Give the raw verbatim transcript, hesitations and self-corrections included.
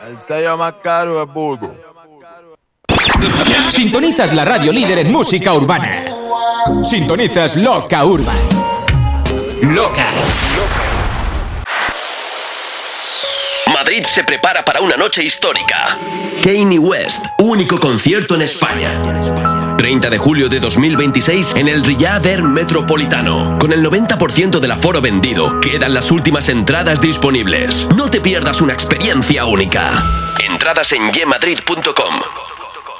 El sello más caro es Voodoo. Sintonizas la radio líder en música urbana. Sintonizas Loca Urban. Loca. Madrid se prepara para una noche histórica. Kanye West, único concierto en España. treinta de julio de dos mil veintiséis en el Riyadh Air Metropolitano. Con el noventa por ciento del aforo vendido, quedan las últimas entradas disponibles. No te pierdas una experiencia única. Entradas en ye madrid punto com.